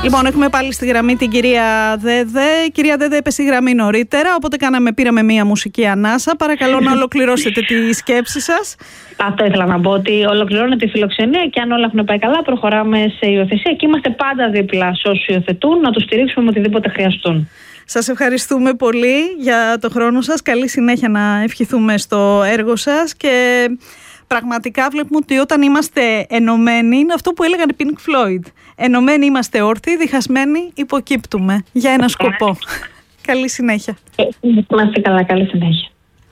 Λοιπόν, έχουμε πάλι στη γραμμή την κυρία Δέδε. Η κυρία Δέδε έπεσε η γραμμή νωρίτερα, οπότε πήραμε μία μουσική ανάσα. Παρακαλώ να ολοκληρώσετε τη σκέψη σας. Αυτό ήθελα να πω, ότι ολοκληρώνεται η φιλοξενία και αν όλα έχουν πάει καλά, προχωράμε σε υιοθεσία και είμαστε πάντα δίπλα σε όσους υιοθετούν, να τους στηρίξουμε με οτιδήποτε χρειαστούν. Σας ευχαριστούμε πολύ για το χρόνο σας. Καλή συνέχεια να ευχηθούμε στο έργο σας και πραγματικά βλέπουμε ότι όταν είμαστε ενωμένοι, είναι αυτό που έλεγαν οι Pink Floyd. Ενωμένοι είμαστε όρθιοι, διχασμένοι υποκύπτουμε για ένα σκοπό. Καλή συνέχεια. Είμαστε καλά, καλή συνέχεια.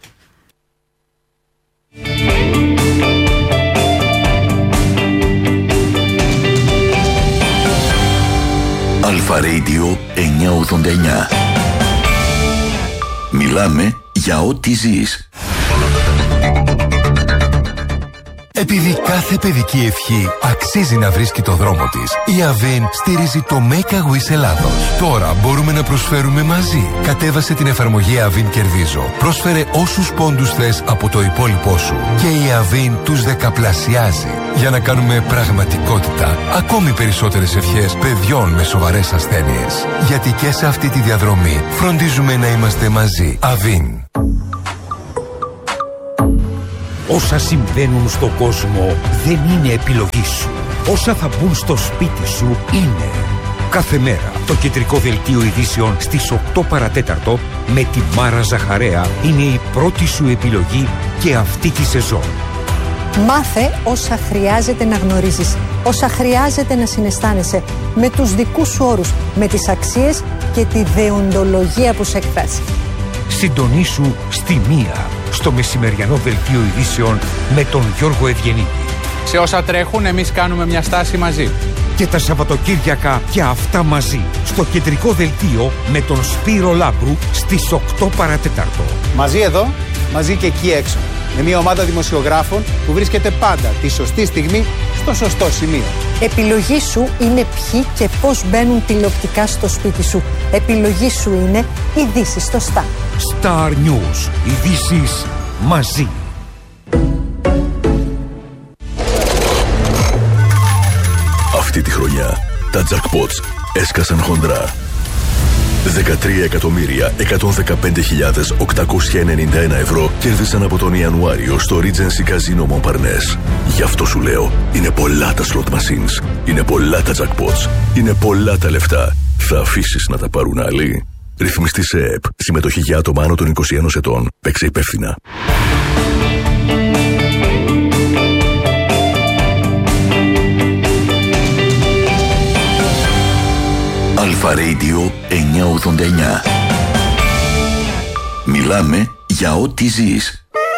Αλφα Radio 989. Μιλάμε για ό,τι ζεις. Επειδή κάθε παιδική ευχή αξίζει να βρίσκει το δρόμο της, η Avin στηρίζει το Make a Wish Ελλάδος. Τώρα μπορούμε να προσφέρουμε μαζί. Κατέβασε την εφαρμογή Avin Κερδίζω. Πρόσφερε όσους πόντους θες από το υπόλοιπό σου και η Avin τους δεκαπλασιάζει για να κάνουμε πραγματικότητα ακόμη περισσότερες ευχές παιδιών με σοβαρές ασθένειες. Γιατί και σε αυτή τη διαδρομή φροντίζουμε να είμαστε μαζί. Avin. Όσα συμβαίνουν στον κόσμο δεν είναι επιλογή σου. Όσα θα μπουν στο σπίτι σου είναι. Κάθε μέρα το κεντρικό δελτίο ειδήσεων στις 8 παρατέταρτο με τη Μάρα Ζαχαρέα είναι η πρώτη σου επιλογή και αυτή τη σεζόν. Μάθε όσα χρειάζεται να γνωρίζεις, όσα χρειάζεται να συναισθάνεσαι, με τους δικούς σου όρους, με τις αξίες και τη δεοντολογία που σε εκφράζει. Συντονίσου στη 1 στο μεσημεριανό δελτίο ειδήσεων με τον Γιώργο Ευγενίδη. Σε όσα τρέχουν, εμείς κάνουμε μια στάση μαζί. Και τα Σαββατοκύριακα και αυτά μαζί στο κεντρικό δελτίο με τον Σπύρο Λάμπρου στις 8 παρατέταρτο. Μαζί εδώ, μαζί και εκεί έξω. Με μια ομάδα δημοσιογράφων που βρίσκεται πάντα τη σωστή στιγμή στο σωστό σημείο. Επιλογή σου είναι ποιοι και πώς μπαίνουν τηλεοπτικά στο σπίτι σου. Επιλογή σου είναι ειδήσεις στο Star. Star News. Ειδήσεις μαζί. Αυτή τη χρονιά τα jackpots έσκασαν χοντρά. 13.115.891 ευρώ κέρδισαν από τον Ιανουάριο στο Regency Casino Montparnasse. Γι' αυτό σου λέω, είναι πολλά τα slot machines, είναι πολλά τα jackpots, είναι πολλά τα λεφτά. Θα αφήσεις να τα πάρουν άλλοι? Ρυθμιστή σε ΕΕΠ. Συμμετοχή για άτομα άνω των 21 ετών. Παίξε υπεύθυνα. Αλφα Radio 989. Μιλάμε για ό,τι ζεις.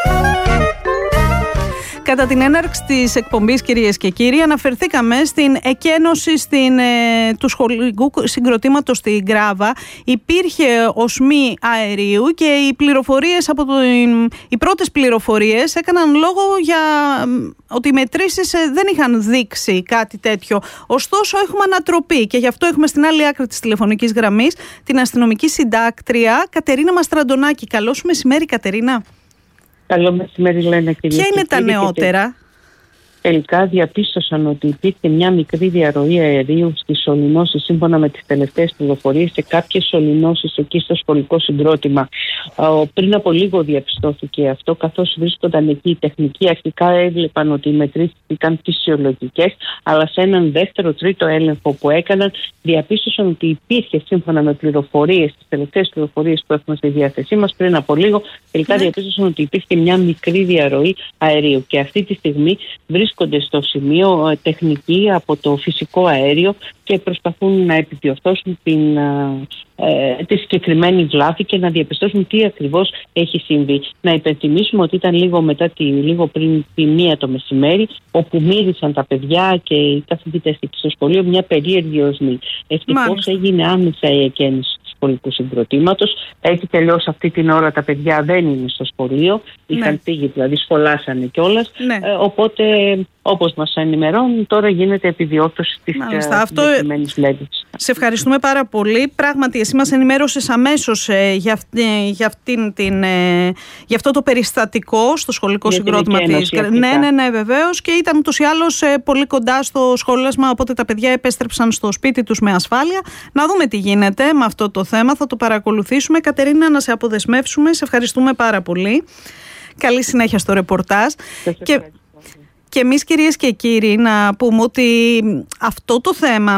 Κατά την έναρξη της εκπομπής, κυρίες και κύριοι, αναφερθήκαμε στην εκένωση του σχολικού συγκροτήματος στην Γκράβα. Υπήρχε οσμή αερίου και οι πληροφορίες οι πρώτες πληροφορίες έκαναν λόγο για ότι οι μετρήσεις δεν είχαν δείξει κάτι τέτοιο. Ωστόσο έχουμε ανατροπή και γι' αυτό έχουμε στην άλλη άκρη της τηλεφωνικής γραμμής την αστυνομική συντάκτρια Κατερίνα Μαστραντονάκη. Καλό σου μεσημέρι, Κατερίνα. Καλό μεσημέρι, Λένα, κυρία. Ποια είναι τα νεότερα? Τελικά διαπίστωσαν ότι υπήρχε μια μικρή διαρροή αερίου στις σωληνώσεις, σύμφωνα με τις τελευταίες πληροφορίες, σε κάποιες σωληνώσεις εκεί στο σχολικό συγκρότημα. Πριν από λίγο διαπιστώθηκε αυτό, καθώς βρίσκονταν εκεί οι τεχνικοί. Αρχικά έβλεπαν ότι οι μετρήσεις ήταν φυσιολογικές, αλλά σε έναν δεύτερο-τρίτο έλεγχο που έκαναν, διαπίστωσαν ότι υπήρχε, σύμφωνα με πληροφορίες, τις τελευταίες πληροφορίες που έχουμε στη διάθεσή μας πριν από λίγο, τελικά διαπίστωσαν ότι υπήρχε μια μικρή διαρροή αερίου. Και αυτή τη στιγμή βρίσκονται στο σημείο τεχνικοί από το φυσικό αέριο και προσπαθούν να επιδιορθώσουν τη συγκεκριμένη βλάβη και να διαπιστώσουν τι ακριβώς έχει συμβεί. Να υπενθυμίσουμε ότι ήταν λίγο πριν τη 1 το μεσημέρι, όπου μύρισαν τα παιδιά και οι καθηγητές στο σχολείο μια περίεργη οσμή. Ευτυχώς έγινε άμεσα η εκκαίνιση του σχολικού συγκροτήματος. Έτσι κι αλλιώς αυτή την ώρα τα παιδιά δεν είναι στο σχολείο. Είχαν φύγει, δηλαδή σχολάσανε κιόλας. Οπότε όπως μας ενημερώνουν, τώρα γίνεται επιδιόρθωση της συγκεκριμένης λέξης. Σε ευχαριστούμε πάρα πολύ. Πράγματι, εσύ μας ενημέρωσες αμέσως για αυτό το περιστατικό στο σχολικό συγκρότημα της. Ναι, βεβαίως. Και ήταν ούτως ή άλλως πολύ κοντά στο σχολάσμα, οπότε τα παιδιά επέστρεψαν στο σπίτι τους με ασφάλεια. Να δούμε τι γίνεται με αυτό το θέμα. Θα το παρακολουθήσουμε. Κατερίνα, να σε αποδεσμεύσουμε. Σε ευχαριστούμε πάρα πολύ. Καλή συνέχεια στο ρεπορτάζ. Και εμείς, κυρίες και κύριοι, να πούμε ότι αυτό το θέμα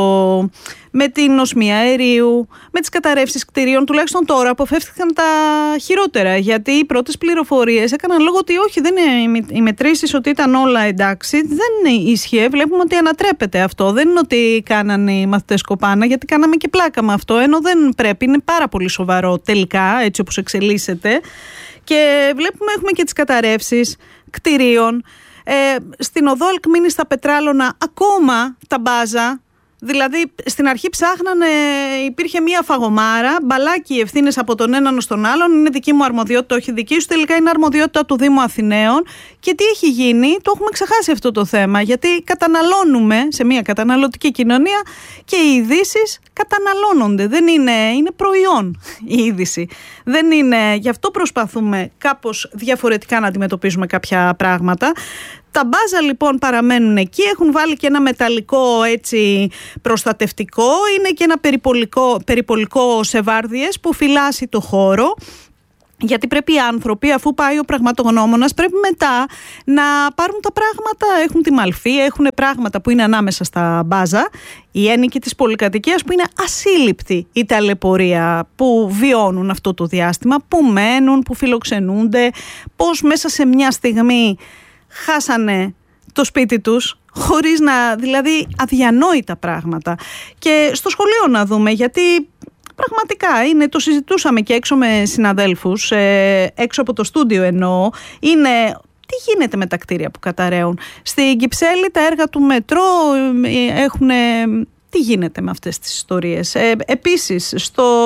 με την οσμία αερίου, με τις καταρρεύσεις κτηρίων, τουλάχιστον τώρα αποφεύθηκαν τα χειρότερα. Γιατί οι πρώτες πληροφορίες έκαναν λόγο ότι όχι, δεν είναι οι μετρήσεις, ότι ήταν όλα εντάξει. Δεν ίσχυε. Βλέπουμε ότι ανατρέπεται αυτό. Δεν είναι ότι κάνανε οι μαθητές κοπάνα, γιατί κάναμε και πλάκα με αυτό, ενώ δεν πρέπει. Είναι πάρα πολύ σοβαρό τελικά, έτσι όπως εξελίσσεται. Και βλέπουμε, έχουμε και τις καταρρεύσεις κτηρίων. Στην οδό Αλκμήνης στα Πετράλωνα ακόμα τα μπάζα. Δηλαδή στην αρχή ψάχνανε, υπήρχε μία φαγωμάρα, μπαλάκι ευθύνες από τον έναν στον άλλον, είναι δική μου αρμοδιότητα, όχι δική σου, τελικά είναι αρμοδιότητα του Δήμου Αθηναίων. Και τι έχει γίνει, το έχουμε ξεχάσει αυτό το θέμα, γιατί καταναλώνουμε σε μία καταναλωτική κοινωνία και οι ειδήσεις καταναλώνονται, δεν είναι προϊόν η είδηση. Δεν είναι, γι' αυτό προσπαθούμε κάπως διαφορετικά να αντιμετωπίζουμε κάποια πράγματα. Τα μπάζα λοιπόν παραμένουν εκεί, έχουν βάλει και ένα μεταλλικό έτσι προστατευτικό, είναι και ένα περιπολικό σε βάρδιες που φυλάσσει το χώρο. Γιατί πρέπει οι άνθρωποι, αφού πάει ο πραγματογνώμονας, πρέπει μετά να πάρουν τα πράγματα. Έχουν τη μαλφή, έχουν πράγματα που είναι ανάμεσα στα μπάζα. Οι ένοικοι της πολυκατοικίας που είναι ασύλληπτη η ταλαιπωρία που βιώνουν αυτό το διάστημα, που μένουν, που φιλοξενούνται, πώς μέσα σε μια στιγμή χάσανε το σπίτι τους, χωρίς δηλαδή αδιανόητα πράγματα. Και στο σχολείο να δούμε, γιατί πραγματικά το συζητούσαμε και έξω με συναδέλφους, έξω από το στούντιο εννοώ, τι γίνεται με τα κτίρια που καταραίουν. Στην Κυψέλη τα έργα του μετρό έχουν, τι γίνεται με αυτές τις ιστορίες. Επίσης,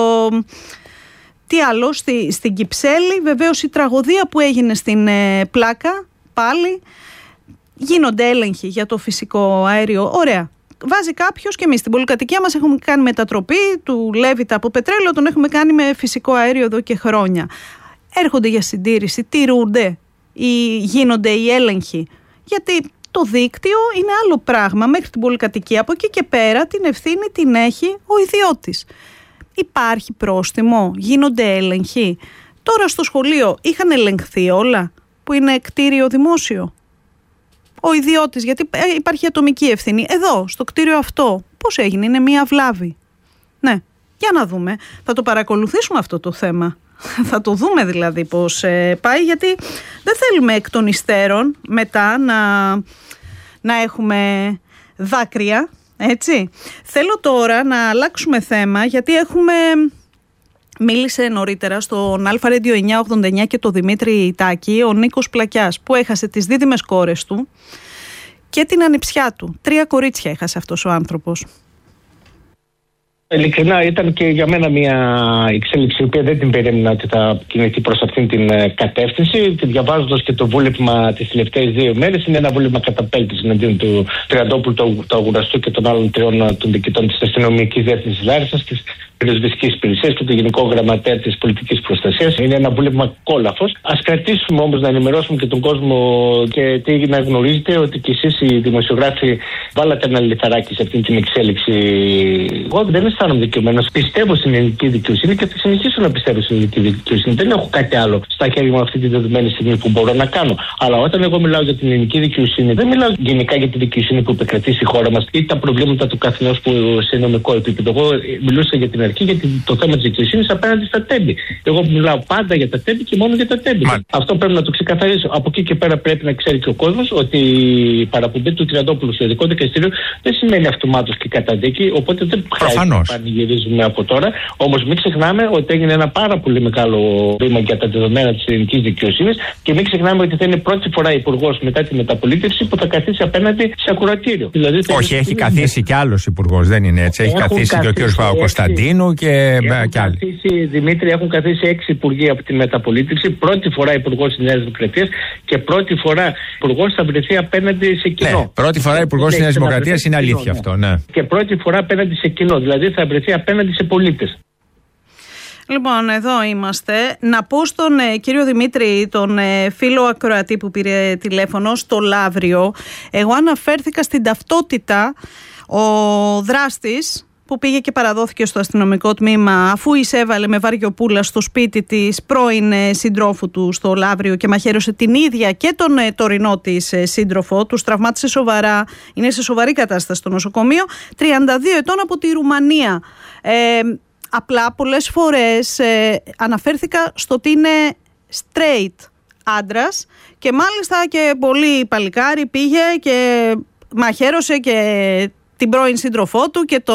τι άλλο, στην Κυψέλη βεβαίως η τραγωδία που έγινε στην Πλάκα, πάλι γίνονται έλεγχοι για το φυσικό αέριο. Ωραία. Βάζει κάποιος, και εμείς στην πολυκατοικία μας έχουμε κάνει μετατροπή του Λέβητα από πετρέλαιο, τον έχουμε κάνει με φυσικό αέριο εδώ και χρόνια. Έρχονται για συντήρηση, τηρούνται ή γίνονται οι έλεγχοι. Γιατί το δίκτυο είναι άλλο πράγμα μέχρι την πολυκατοικία. Από εκεί και πέρα την ευθύνη την έχει ο ιδιώτης. Υπάρχει πρόστιμο, γίνονται έλεγχοι. Τώρα στο σχολείο είχαν ελεγχθεί όλα, που είναι κτίριο δημόσιο. Ο ιδιώτης, γιατί υπάρχει ατομική ευθύνη. Εδώ, στο κτίριο αυτό, πώς έγινε, είναι μία βλάβη. Ναι, για να δούμε. Θα το παρακολουθήσουμε αυτό το θέμα. Θα το δούμε δηλαδή πώς πάει, γιατί δεν θέλουμε εκ των υστέρων μετά να έχουμε δάκρυα, έτσι. Θέλω τώρα να αλλάξουμε θέμα, γιατί μίλησε νωρίτερα στον Αλφα Radio 989 και το Δημήτρη Τάκη ο Νίκος Πλακιάς, που έχασε τις δίδυμες κόρες του και την ανιψιά του. 3 κορίτσια έχασε αυτός ο άνθρωπος. Ειλικρινά ήταν και για μένα μια εξέλιξη η οποία δεν την περίμενα ότι θα κινηθεί προς αυτήν την κατεύθυνση. Διαβάζοντας και το βούλευμα τις τελευταίες 2 μέρες, είναι ένα βούλευμα καταπέλτης εναντίον του Τριαντόπουλου, του Αγουραστού και των άλλων 3 των διοικητών της αστυνομικής διεύθυνσης Λάρισσας, της πυροσβεστικής υπηρεσίας και του Γενικού Γραμματέα της Πολιτικής Προστασίας. Είναι ένα βούλευμα κόλαφος. Ας κρατήσουμε όμως να ενημερώσουμε και τον κόσμο και να γνωρίζετε ότι κι εσείς οι δημοσιογράφοι βάλατε ένα λιθαράκι σε αυτή την εξέλιξη. Εγώ δεν αισθάνομαι δικαιωμένος. Πιστεύω στην ελληνική δικαιοσύνη και θα συνεχίσω να πιστεύω στην ελληνική δικαιοσύνη. Δεν έχω κάτι άλλο στα χέρια μου αυτή τη δεδομένη στιγμή που μπορώ να κάνω. Αλλά όταν εγώ μιλάω για την ελληνική δικαιοσύνη, δεν μιλάω γενικά για τη δικαιοσύνη που επικρατεί στη χώρα μας ή τα προβλήματα του καθενός που σε νομικό επίπεδο. Εγώ μιλούσα για την αρχή για το θέμα της δικαιοσύνης απέναντι στα τέμπη. Εγώ μιλάω πάντα για τα τέμπη και μόνο για τα τέμπη. Αυτό πρέπει να το ξεκαθαρίσω. Από εκεί και πέρα πρέπει να ξέρει και ο κόσμος ότι η παραπομπή του Τριαντόπουλου στο ειδικό δικαστήριο δεν σημαίνει αυτομάτως και καταδίκη. Οπότε δεν χρειάζεται να πανηγυρίζουμε από τώρα. Όμως μην ξεχνάμε ότι έγινε ένα πάρα πολύ μεγάλο βήμα για τα δεδομένα της ελληνικής δικαιοσύνης και μην ξεχνάμε ότι θα είναι πρώτη φορά υπουργός μετά τη μεταπολίτευση που θα καθίσει απέναντι σε ακροατήριο. Δηλαδή, όχι, έχει καθίσει κι άλλος υπουργός, δεν είναι έτσι. Έχει καθίσει και ο κ. Παπακοσταντίνου. Κωνσταντίνου και άλλοι. Δημήτρη, έχουν καθίσει 6 υπουργοί από τη μεταπολίτευση. Πρώτη φορά υπουργός της Νέας Δημοκρατίας και πρώτη φορά υπουργός θα βρεθεί απέναντι σε κοινό. Ναι, πρώτη φορά υπουργός της Νέας Δημοκρατίας είναι αλήθεια αυτό. Ναι. Και πρώτη φορά απέναντι σε κοινό, δηλαδή θα βρεθεί απέναντι σε πολίτες. Λοιπόν, εδώ είμαστε. Να πω στον κύριο Δημήτρη, τον φίλο ακροατή που πήρε τηλέφωνο, στο Λαύριο. Εγώ αναφέρθηκα στην ταυτότητα. Ο δράστης που πήγε και παραδόθηκε στο αστυνομικό τμήμα αφού εισέβαλε με βαριοπούλα στο σπίτι της πρώην συντρόφου του στο Λαύριο και μαχαίρωσε την ίδια και τον τωρινό της σύντροφο, τους τραυμάτισε σοβαρά, είναι σε σοβαρή κατάσταση στο νοσοκομείο, 32 ετών από τη Ρουμανία. Απλά πολλές φορές αναφέρθηκα στο ότι είναι straight άντρας και μάλιστα και πολύ παλικάρι πήγε και μαχαίρωσε και την πρώην σύντροφό του και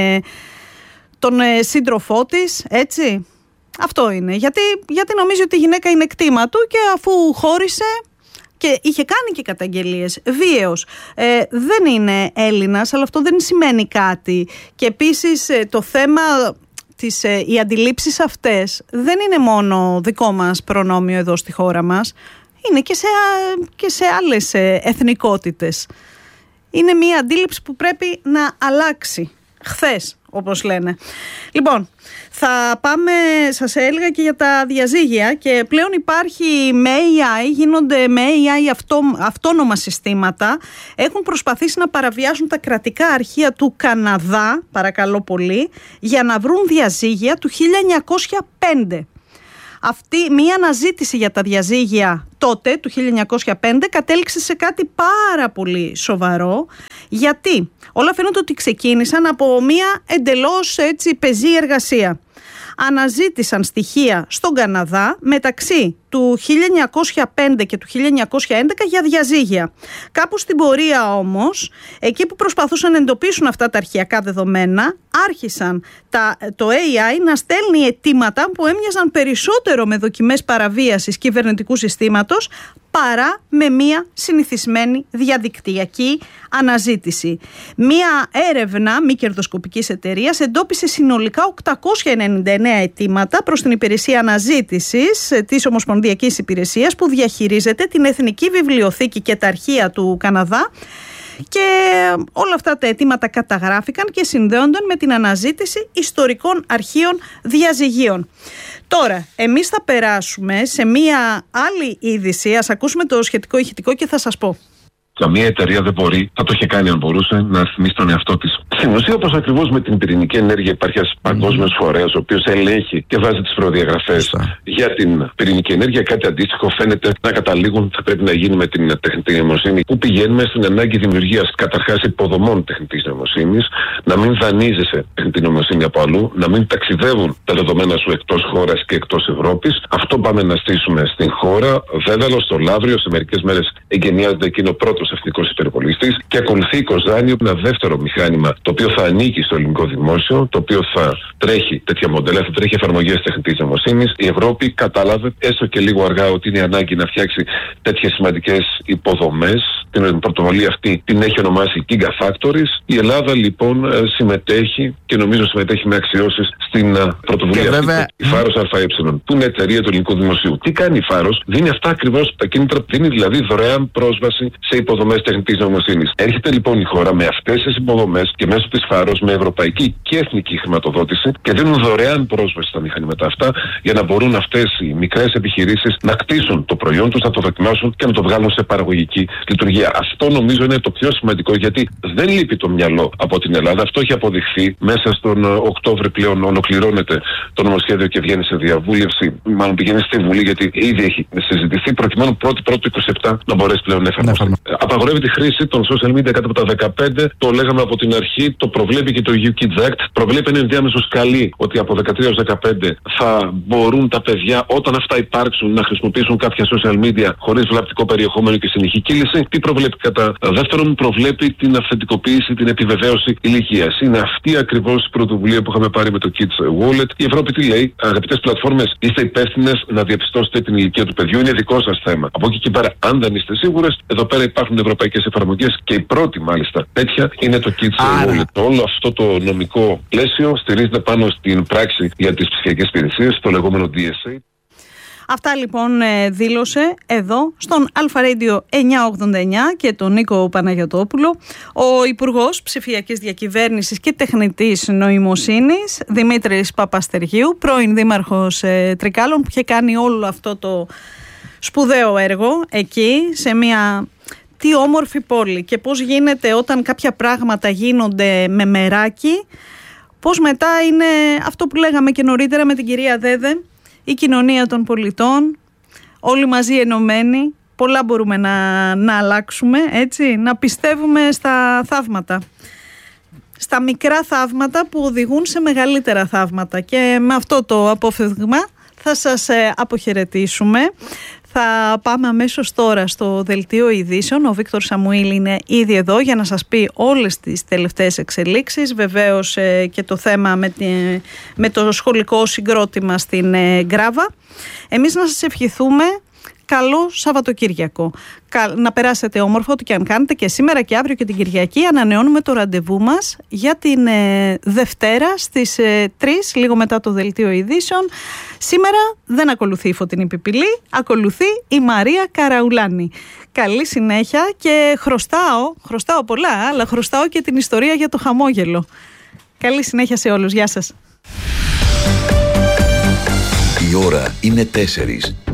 τον σύντροφό της, έτσι. Αυτό είναι. Γιατί νομίζει ότι η γυναίκα είναι κτήμα του και αφού χώρισε και είχε κάνει και καταγγελίες βίαιος. Δεν είναι Έλληνας, αλλά αυτό δεν σημαίνει κάτι. Και επίσης το θέμα... οι αντιλήψεις αυτές δεν είναι μόνο δικό μας προνόμιο εδώ στη χώρα μας, είναι και σε άλλες εθνικότητες. Είναι μια αντίληψη που πρέπει να αλλάξει χθες, όπως λένε. Λοιπόν, θα πάμε, σας έλεγα, και για τα διαζύγια και πλέον υπάρχει με AI, γίνονται με AI αυτόνομα συστήματα. Έχουν προσπαθήσει να παραβιάσουν τα κρατικά αρχεία του Καναδά, παρακαλώ πολύ, για να βρουν διαζύγια του 1905. Αυτή μία αναζήτηση για τα διαζύγια τότε, του 1905, κατέληξε σε κάτι πάρα πολύ σοβαρό. Γιατί όλα φαίνονται ότι ξεκίνησαν από μία εντελώς έτσι πεζή εργασία. Αναζήτησαν στοιχεία στον Καναδά μεταξύ του 1905 και του 1911 για διαζύγια. Κάπου στην πορεία όμως, εκεί που προσπαθούσαν να εντοπίσουν αυτά τα αρχαιακά δεδομένα, άρχισαν το AI να στέλνει αιτήματα που έμοιαζαν περισσότερο με δοκιμές παραβίασης κυβερνητικού συστήματος παρά με μία συνηθισμένη διαδικτυακή αναζήτηση. Μία έρευνα μη κερδοσκοπικής εταιρείας εντόπισε συνολικά 899 αιτήματα προς την υπηρεσία αναζήτησης της Ομοσπονδιακής Υπηρεσίας που διαχειρίζεται την Εθνική Βιβλιοθήκη και τα αρχεία του Καναδά, και όλα αυτά τα αιτήματα καταγράφηκαν και συνδέονταν με την αναζήτηση ιστορικών αρχείων διαζυγίων. Τώρα, εμείς θα περάσουμε σε μία άλλη είδηση. Ας ακούσουμε το σχετικό ηχητικό και θα σας πω. Καμία εταιρεία δεν μπορεί, θα το είχε κάνει αν μπορούσε, να θυμίσει τον εαυτό της. Στην ουσία, όπως ακριβώς με την πυρηνική ενέργεια, υπάρχει ένας παγκόσμιος φορέας, ο οποίος ελέγχει και βάζει τις προδιαγραφές για την πυρηνική ενέργεια. Κάτι αντίστοιχο φαίνεται να καταλήγουν, θα πρέπει να γίνει με την τεχνητή νοημοσύνη. Πού πηγαίνουμε στην ανάγκη δημιουργίας καταρχάς υποδομών τεχνητής νοημοσύνης, να μην δανείζεσαι τεχνητή νοημοσύνη από αλλού, να μην ταξιδεύουν τα δεδομένα σου εκτός χώρας και εκτός Ευρώπης. Αυτό πάμε να στήσουμε στην χώρα. Δέδαλο στο Λαύριο, σε μερικές μέρες εγκαινιάζεται εκείνο πρώτος εθνικός υπερπολιστής και ακολουθεί η Κοζάνη, ένα δεύτερο μηχάνημα το οποίο θα ανήκει στο ελληνικό δημόσιο, το οποίο θα τρέχει τέτοια μοντέλα, θα τρέχει εφαρμογές τεχνητής νοημοσύνης. Η Ευρώπη κατάλαβε, έστω και λίγο αργά, ότι είναι ανάγκη να φτιάξει τέτοιες σημαντικές υποδομές. Την πρωτοβουλία αυτή την έχει ονομάσει Gigafactories. Η Ελλάδα λοιπόν συμμετέχει και νομίζω συμμετέχει με αξιώσεις στην πρωτοβουλία αυτή. Η Φάρος ΑΕ, που είναι εταιρεία του ελληνικού δημοσίου. Τι κάνει η Φάρος? Δίνει αυτά ακριβώς τα κίνητρα, δίνει δηλαδή δωρεάν πρόσβαση σε υποδομές τεχνητής νοημοσύνης. Έρχεται λοιπόν η χώρα με αυτές τις υποδομές και μέσω της Φάρος με ευρωπαϊκή και εθνική χρηματοδότηση και δίνουν δωρεάν πρόσβαση στα μηχανήματα αυτά για να μπορούν αυτές οι μικρές επιχειρήσεις να κτίσουν το προϊόν τους, να το δοκιμάσουν και να το βγάλουν σε παραγωγική λειτουργία. Αυτό νομίζω είναι το πιο σημαντικό, γιατί δεν λείπει το μυαλό από την Ελλάδα. Αυτό έχει αποδειχθεί. Μέσα στον Οκτώβρη πλέον ολοκληρώνεται το νομοσχέδιο και βγαίνει σε διαβούλευση. Μάλλον πηγαίνει στη Βουλή, γιατί ήδη έχει συζητηθεί, προκειμένου πρώτη 27 να μπορέσει πλέον να εφαρμοστεί. Απαγορεύει τη χρήση των social media κάτω από τα 15. Το λέγαμε από την αρχή. Το προβλέπει και το EU Kids Act. Προβλέπει ένα ενδιάμεσο σκαλί ότι από 13 έως 15 θα μπορούν τα παιδιά, όταν αυτά υπάρξουν, να χρησιμοποιήσουν κάποια social media χωρίς βλαπτικό περιεχόμενο και συνεχή κύληση. Τι προβλέπει κατά δεύτερον? Προβλέπει την αυθεντικοποίηση, την επιβεβαίωση ηλικίας. Είναι αυτή ακριβώς η πρωτοβουλία που είχαμε πάρει με το Kids Wallet. Η Ευρώπη τι λέει? Αγαπητές πλατφόρμες, είστε υπεύθυνες να διαπιστώσετε την ηλικία του παιδιού. Είναι δικό σας θέμα. Από εκεί και πέρα, αν δεν είστε σίγουρες, εδώ πέρα υπάρχουν ευρωπαϊκές εφαρμογές και η πρώτη μάλιστα τέτοια είναι το Kids Wallet. Όλο αυτό το νομικό πλαίσιο στηρίζεται πάνω στην πράξη για τις ψηφιακές υπηρεσίες, το λεγόμενο DSA. Αυτά λοιπόν δήλωσε εδώ στον Αλφα Radio 989 και τον Νίκο Παναγιωτόπουλο ο Υπουργός Ψηφιακής Διακυβέρνησης και Τεχνητής Νοημοσύνης Δημήτρης Παπαστεργίου, πρώην Δήμαρχος Τρικάλων, που είχε κάνει όλο αυτό το σπουδαίο έργο εκεί σε μια... Τι όμορφη πόλη και πώς γίνεται όταν κάποια πράγματα γίνονται με μεράκι, πώς μετά είναι αυτό που λέγαμε και νωρίτερα με την κυρία Δέδε, η κοινωνία των πολιτών, όλοι μαζί ενωμένοι, πολλά μπορούμε να αλλάξουμε, έτσι, να πιστεύουμε στα θαύματα. Στα μικρά θαύματα που οδηγούν σε μεγαλύτερα θαύματα και με αυτό το απόφευγμα θα σας αποχαιρετήσουμε. Θα πάμε αμέσως τώρα στο δελτίο ειδήσεων. Ο Βίκτορ Σαμουήλ είναι ήδη εδώ για να σας πει όλες τις τελευταίες εξελίξεις. Βεβαίως και το θέμα με το σχολικό συγκρότημα στην Γκράβα. Εμείς να σας ευχηθούμε καλό Σαββατοκύριακο. Να περάσετε όμορφα ό,τι και αν κάνετε και σήμερα και αύριο και την Κυριακή. Ανανεώνουμε το ραντεβού μας για την Δευτέρα στις 3, λίγο μετά το δελτίο ειδήσεων. Σήμερα δεν ακολουθεί η Φωτεινή Πιπηλή, ακολουθεί η Μαρία Καραουλάνη. Καλή συνέχεια και χρωστάω πολλά, αλλά χρωστάω και την ιστορία για το χαμόγελο. Καλή συνέχεια σε όλους. Γεια σας. Η ώρα είναι 4.